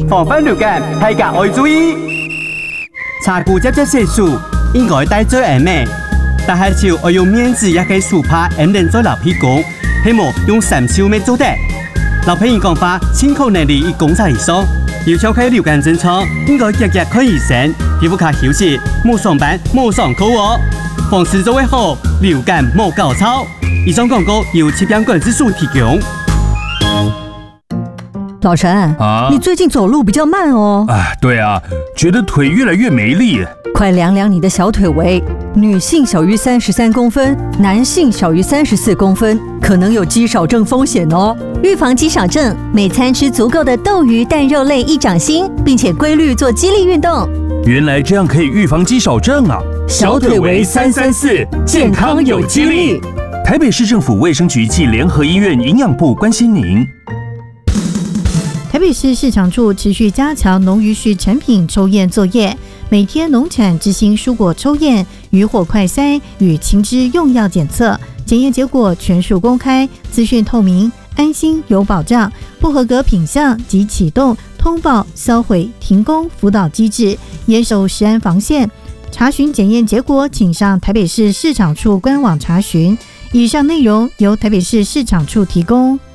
防范流感，大家要注意。查骨接色素应该戴最严密，但係就要用面子也可以super 嚴定在流屁股，希望用3手咩做得。老朋友講話，清口能力1公差以上，要超開流感症狀，應該日日看醫生，皮膚卡休息，冇上班冇上課哦。防治做會好，流感冇搞錯。以上廣告由疾病管制署提供。 老陳啊，你最近走路比較慢哦。 對啊，覺得腿越來越沒力。 快量量你的小腿圍，女性小於33公分，男性小於34公分，可能有肌少症風險哦。 預防肌少症，每餐吃足夠的豆魚蛋肉類1掌心，並且規律做肌力運動。 原來這樣可以預防肌少症啊！ 小腿圍334，健康有肌力。 台北市政府衛生局暨聯合醫院營養部關心您。 台北市市場處持續加強農漁畜產品抽驗作業，每天農產執行蔬果抽驗、漁獲快篩與禽隻用藥檢測，檢驗結果全數公開，資訊透明，安心有保障。不合格品項即啟動通報、銷毀、停工輔導機制，嚴守食安防線。查詢檢驗結果，請上台北市市場處官網查詢。以上內容由台北市市場處提供。